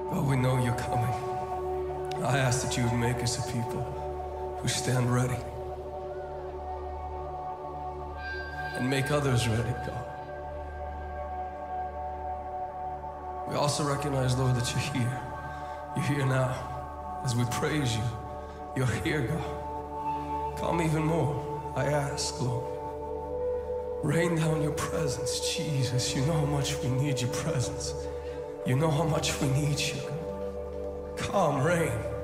God, we know you're coming. I ask that you would make us a people who stand ready and make others ready, God. We also recognize, Lord, that you're here. You're here now. As we praise you, you're here, God. Come even more, I ask, Lord. Rain down your presence, Jesus. You know how much we need your presence. You know how much we need you. Come, rain.